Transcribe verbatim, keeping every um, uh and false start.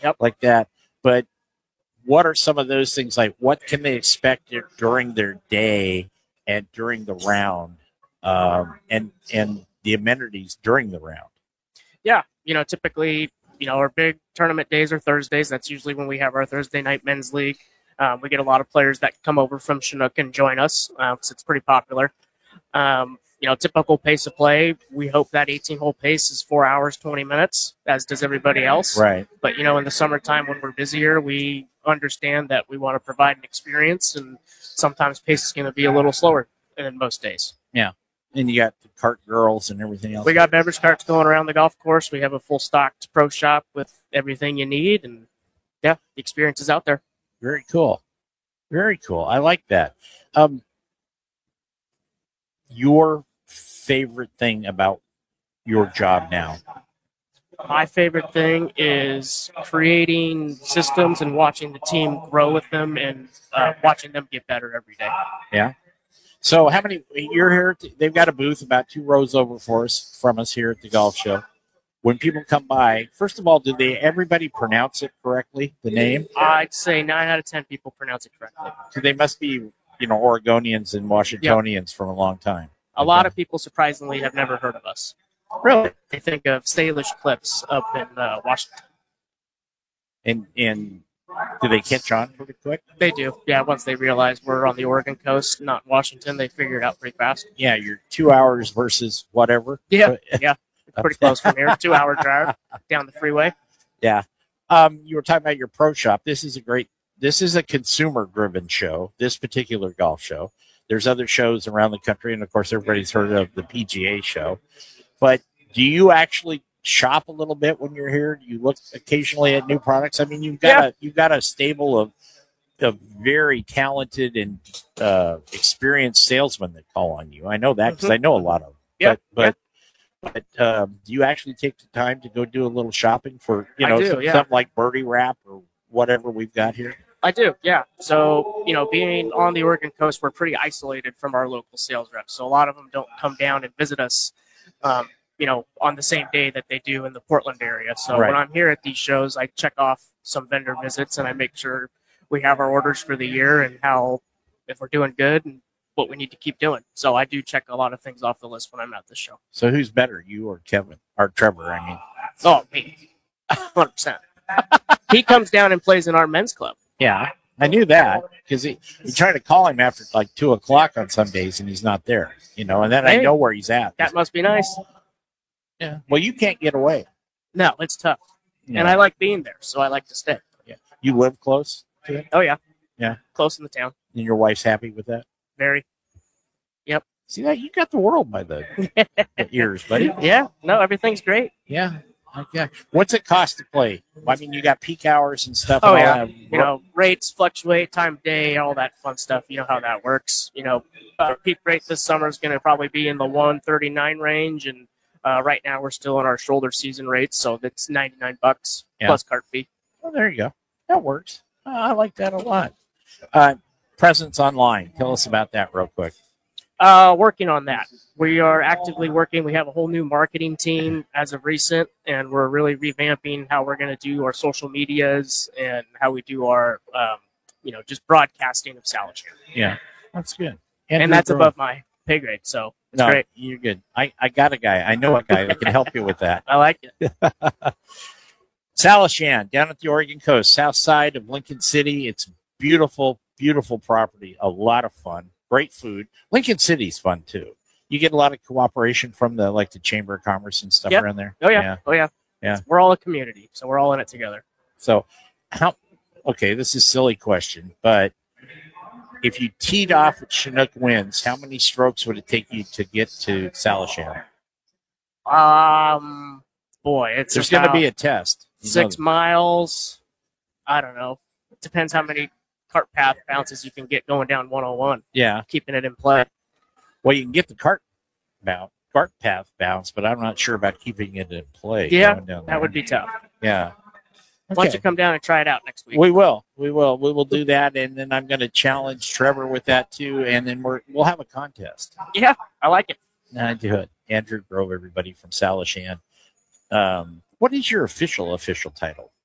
yep. like that. But what are some of those things like? What can they expect during their day and during the round, um, and and the amenities during the round? Yeah, you know, typically, you know, our big tournament days are Thursdays. That's usually when we have our Thursday night men's league. Um, we get a lot of players that come over from Chinook and join us because uh, it's pretty popular. Um, you know, typical pace of play, we hope that eighteen-hole pace is four hours, twenty minutes, as does everybody else. Right. But, you know, in the summertime when we're busier, we understand that we want to provide an experience, and sometimes pace is going to be a little slower than most days. Yeah. And you got the cart girls and everything else. We got beverage carts going around the golf course. We have a full stocked pro shop with everything you need. And, yeah, the experience is out there. Very cool. Very cool. I like that. Um, your favorite thing about your job now? My favorite thing is creating systems and watching the team grow with them and uh, watching them get better every day. Yeah. So how many, you're here, they've got a booth about two rows over for us, from us here at the golf show. When people come by, first of all, do they, everybody pronounce it correctly, the name? I'd say nine out of ten people pronounce it correctly. So they must be, you know, Oregonians and Washingtonians yep. from a long time. A okay. lot of people, surprisingly, have never heard of us. Really? They think of Salish Clips up in uh, Washington. And and do they catch on pretty quick? They do. Yeah, once they realize we're on the Oregon coast, not Washington, they figure it out pretty fast. Yeah, you're two hours versus whatever. Yeah, yeah. Pretty close from here. Two-hour drive down the freeway. Yeah. Um, you were talking about your pro shop. This is a great, this is a consumer-driven show, this particular golf show. There's other shows around the country, and, of course, everybody's heard of the P G A show. But do you actually shop a little bit when you're here? Do you look occasionally at new products? I mean, you've got yeah. a you've got a stable of of very talented and uh, experienced salesmen that call on you. I know that because mm-hmm. I know a lot of them. Yeah, but but, but um, do you actually take the time to go do a little shopping for you know do, some, yeah. something like Birdie Wrap or whatever we've got here? I do, yeah. So, you know, being on the Oregon coast, we're pretty isolated from our local sales reps. So a lot of them don't come down and visit us, um, you know, on the same day that they do in the Portland area. So right. when I'm here at these shows, I check off some vendor visits and I make sure we have our orders for the year and how, if we're doing good and what we need to keep doing. So I do check a lot of things off the list when I'm at the show. So who's better, you or Kevin? Or Trevor, I mean. Oh, me. one hundred percent. He comes down and plays in our men's club. Yeah, I knew that because he, you try to call him after like two o'clock on some days and he's not there, you know, and then hey, I know where he's at. That must be nice. Yeah. Well, you can't get away. No, it's tough. Yeah. And I like being there, so I like to stay. Yeah. You live close to it? Oh, yeah. Yeah. Close in the town. And your wife's happy with that? Very. Yep. See that? You got the world by the, the ears, buddy. Yeah. No, everything's great. Yeah. Okay. What's it cost to play? I mean, you got peak hours and stuff. Oh, and yeah. All that. You know, rates fluctuate, time of day, all that fun stuff. You know how that works. You know, uh, peak rate this summer is going to probably be in the one thirty-nine range. And uh, right now we're still in our shoulder season rates. So that's ninety-nine bucks yeah. plus cart fee. Well, there you go. That works. Uh, I like that a lot. Uh, presence online. Tell us about that real quick. Uh, working on that. We are actively working. We have a whole new marketing team as of recent, and we're really revamping how we're going to do our social medias and how we do our, um, you know, just broadcasting of Salish. Yeah, that's good. Andrew and that's Grove. Above my pay grade, so it's no, great. You're good. I, I got a guy. I know a guy that can help you with that. I like it. Salishan, down at the Oregon coast, south side of Lincoln City. It's beautiful, beautiful property. A lot of fun. Great food. Lincoln City's fun too. You get a lot of cooperation from the like the Chamber of Commerce and stuff yep. around there. Oh yeah. yeah. Oh yeah. Yeah. We're all a community, so we're all in it together. So, how? Okay, this is a silly question, but if you teed off at Chinook Winds, how many strokes would it take you to get to Salishan? Um, boy, it's there's going to be a test. You six miles. I don't know. It depends how many cart path bounces you can get going down one oh one. Yeah. Keeping it in play. Well, you can get the cart bounce, cart path bounce, but I'm not sure about keeping it in play. Yeah, that would be tough. Yeah. Okay. Why don't you come down and try it out next week? We will. We will. We will do that, and then I'm going to challenge Trevor with that too, and then we're, we'll have a contest. Yeah, I like it. I do it. Andrew Grove, everybody from Salishan. Um, what is your official official title?